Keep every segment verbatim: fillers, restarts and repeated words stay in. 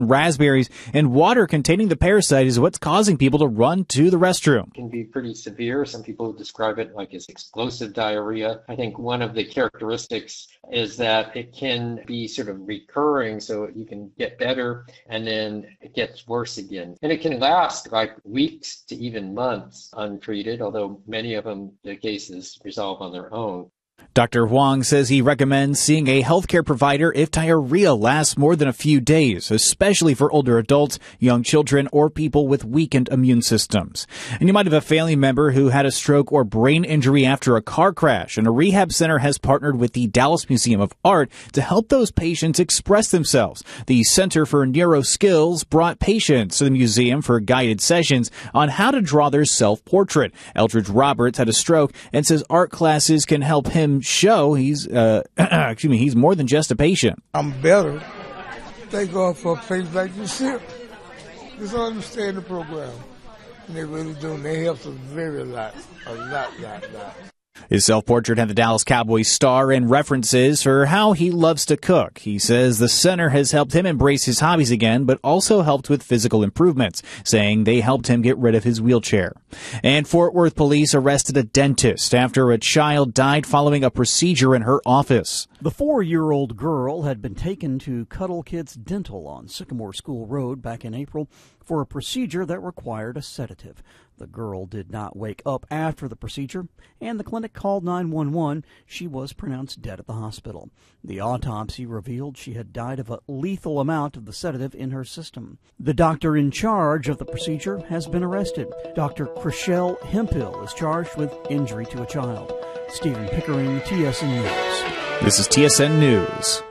Raspberries and water containing the parasite is what's causing people to run to the restroom. It can be pretty severe. Some people describe it like as explosive diarrhea. I think one of the characteristics is that it can be sort of recurring, so you can get better and then it gets worse again. And it can last like weeks to even months untreated, although many of them, the cases resolve on their own. Doctor Huang says he recommends seeing a healthcare provider if diarrhea lasts more than a few days, especially for older adults, young children, or people with weakened immune systems. And you might have a family member who had a stroke or brain injury after a car crash, and a rehab center has partnered with the Dallas Museum of Art to help those patients express themselves. The Center for Neuroskills brought patients to the museum for guided sessions on how to draw their self-portrait. Eldridge Roberts had a stroke and says art classes can help him show he's uh excuse me he's more than just a patient. I'm better. Thank God for a place like this here. Just understand the program. And they really do. And they help us very lot. A lot, lot, lot. His self-portrait had the Dallas Cowboys star and references for how he loves to cook. He says the center has helped him embrace his hobbies again, but also helped with physical improvements, saying they helped him get rid of his wheelchair. And Fort Worth police arrested a dentist after a child died following a procedure in her office. The four-year-old girl had been taken to Cuddle Kids Dental on Sycamore School Road back in April for a procedure that required a sedative. The girl did not wake up after the procedure, and the clinic called nine one one. She was pronounced dead at the hospital. The autopsy revealed she had died of a lethal amount of the sedative in her system. The doctor in charge of the procedure has been arrested. Doctor Chriselle Hemphill is charged with injury to a child. Stephen Pickering, T S N News. This is T S N News.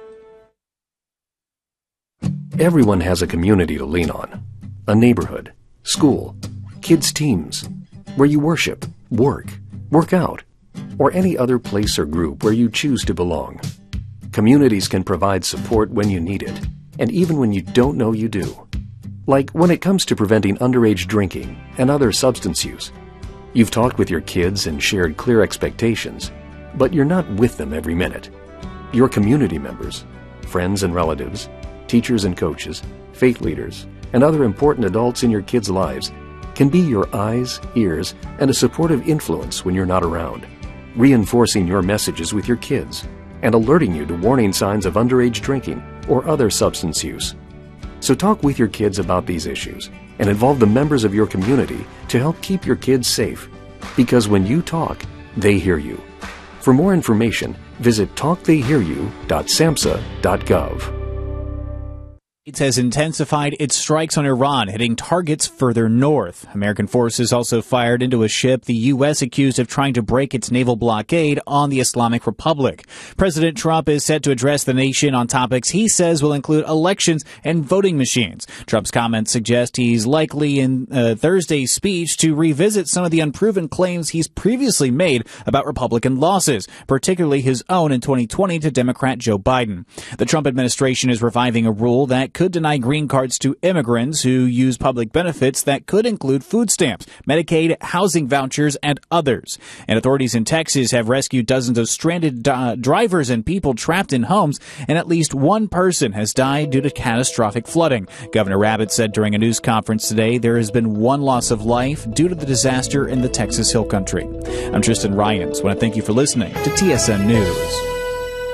Everyone has a community to lean on. A neighborhood, school, kids' teams, where you worship, work, work out, or any other place or group where you choose to belong. Communities can provide support when you need it, and even when you don't know you do. Like when it comes to preventing underage drinking and other substance use. You've talked with your kids and shared clear expectations, but you're not with them every minute. Your community members, friends and relatives, teachers and coaches, faith leaders, and other important adults in your kids' lives can be your eyes, ears, and a supportive influence when you're not around, reinforcing your messages with your kids and alerting you to warning signs of underage drinking or other substance use. So talk with your kids about these issues and involve the members of your community to help keep your kids safe, because when you talk, they hear you. For more information, visit talk they hear you dot samhsa dot gov. It has intensified its strikes on Iran, hitting targets further north. American forces also fired into a ship the U S accused of trying to break its naval blockade on the Islamic Republic. President Trump is set to address the nation on topics he says will include elections and voting machines. Trump's comments suggest he's likely in uh, Thursday's speech to revisit some of the unproven claims he's previously made about Republican losses, particularly his own in twenty twenty to Democrat Joe Biden. The Trump administration is reviving a rule that could deny green cards to immigrants who use public benefits that could include food stamps, Medicaid, housing vouchers, and others. And authorities in Texas have rescued dozens of stranded uh, drivers and people trapped in homes, and at least one person has died due to catastrophic flooding. Governor Abbott said during a news conference today there has been one loss of life due to the disaster in the Texas Hill Country. I'm Tristan Ryans. I want to thank you for listening to T S N News.